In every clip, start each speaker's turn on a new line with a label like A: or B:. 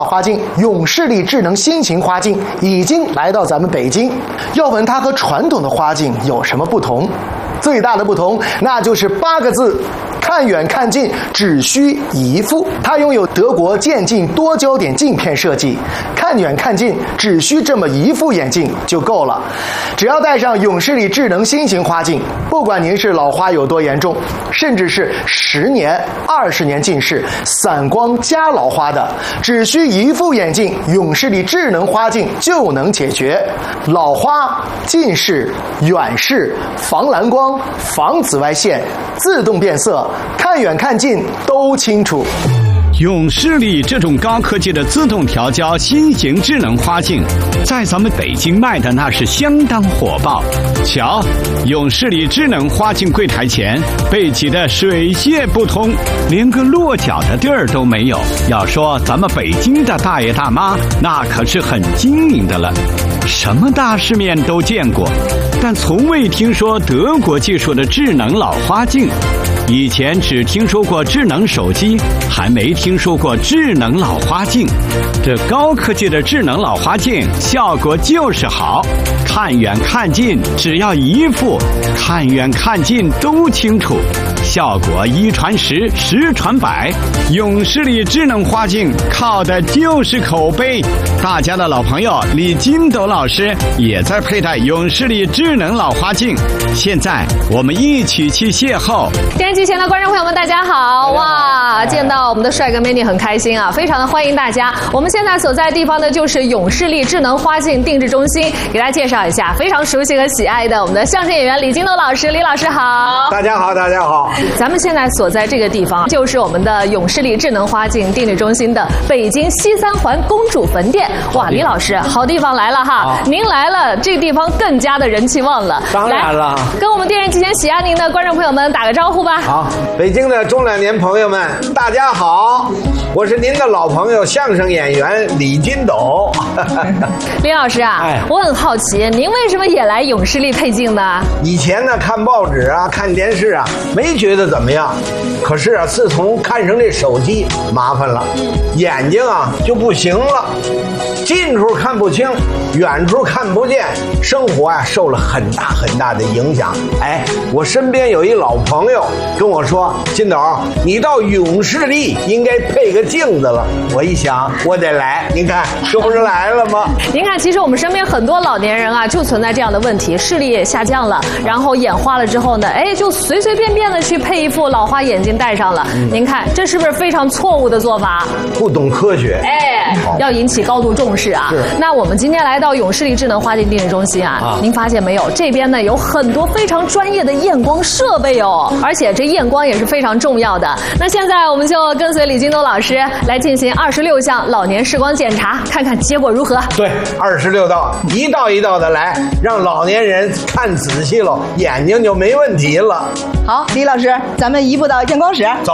A: 花镜永视力智能新型花镜已经来到咱们北京。要问它和传统的花镜有什么不同？最大的不同那就是8个字：看远看近，只需一副。它拥有德国渐进多焦点镜片设计，看远看近只需这么一副眼镜就够了。只要戴上永视力智能新型花镜，不管您是老花有多严重，甚至是10年、20年近视、散光加老花的，只需一副眼镜，永视力智能花镜就能解决老花、近视、远视、防蓝光、防紫外线、自动变色，看远看近都清楚。
B: 永视力这种高科技的自动调焦新型智能花镜，在咱们北京卖的那是相当火爆。瞧，永视力智能花镜柜台前被挤得水泄不通，连个落脚的地儿都没有。要说咱们北京的大爷大妈，那可是很精明的了，什么大世面都见过，但从未听说德国技术的智能老花镜。以前只听说过智能手机，还没听说过智能老花镜。这高科技的智能老花镜效果就是好，看远看近只要一副，看远看近都清楚，效果1传10，10传100。永视力智能花镜靠的就是口碑。大家的老朋友李金斗老师也在佩戴永视力智能老花镜。现在我们一起去邂逅。
C: 电视机前的观众朋友们，大家好！哇，见到我们的帅哥美女很开心啊，非常的欢迎大家。我们现在所在的地方呢，就是永视力智能花镜定制中心，给大家介绍一下非常熟悉和喜爱的我们的相声演员李金斗老师。李老师好！
D: 大家好，大家好！
C: 咱们现在所在这个地方，就是我们的永视力智能花镜定制中心的北京西3环公主坟店。哇，李老师，好地方来了哈！您来了，这个地方更加的人气旺了。
D: 当然了，
C: 跟我们电视机前喜爱您的观众朋友们打个招呼吧。
D: 好，北京的中老年朋友们，大家好，我是您的老朋友相声演员李金斗。
C: 李老师啊，我很好奇，您为什么也来永视力配镜呢？
D: 以前呢，看报纸啊，看电视啊，没觉得怎么样。可是啊，自从看上这手机，麻烦了，眼睛啊就不行了，近处看不清，远处看不见，生活啊受了很大的影响。哎，我身边有一老朋友跟我说，金斗，你到永视力应该配个镜子了。我一想，我得来，您看这不是来了吗？
C: 您看，其实我们身边很多老年人啊，就存在这样的问题，视力也下降了，然后眼花了之后呢，哎，就随便的去配一副老花眼镜戴上了。您看，这是不是非常错误的做法？
D: 不懂科学，
C: 哎，要引起高度重视啊。那我们今天来到永视力智能花镜定制中心啊，您发现没有？这边呢有很多非常专业的验光设备哦，而且这验光也是非常重要的。那现在我们就跟随李金斗老师来进行26项老年视光检查，看看结果如何。
D: 对，26道，一道一道的来，让老年人看仔细了，眼睛就没问题了。
E: 好，李老师，咱们移步到验光室，
D: 走。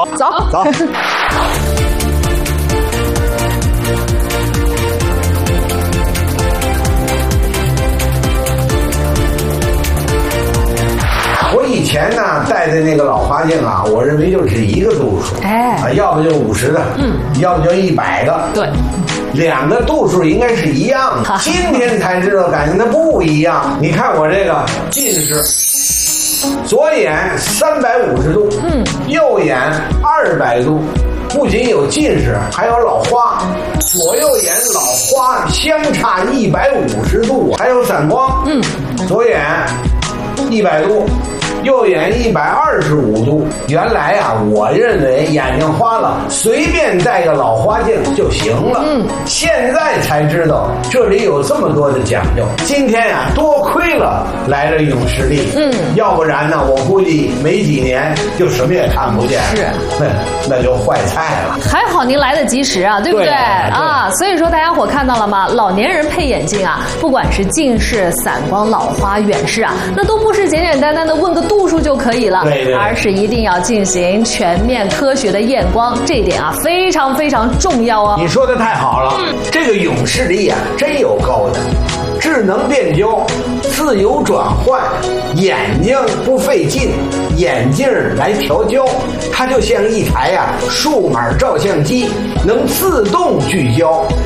D: 我以前呢戴的那个老花镜啊，我认为就是一个度数，要不就50的，要不就100的，
C: 对
D: ，2个度数应该是一样的。今天才知道，感觉它不一样。你看我这个近视，左眼350度，右眼200度，不仅有近视，还有老花，左右眼老花相差150度，还有散光，左眼100度。右眼125度。原来啊，我认为眼睛花了，随便戴个老花镜就行了。现在才知道这里有这么多的讲究。今天啊，多亏了来了永视力。要不然呢，我估计没几年就什么也看不见。是，那就坏菜了。
C: 还好您来得及时啊，对不对？啊，所以说大家伙看到了吗？老年人配眼镜啊，不管是近视、散光、老花、远视啊，那都不是简简单单的问个度数就可以了，对，而是一定要进行全面科学的验光，这一点啊非常非常重要哦。
D: 你说的太好了，这个永视力啊真有高的。 智能变焦，自由转换，眼睛不费劲，眼镜来调焦，它就像一台数码照相机，能自动聚焦。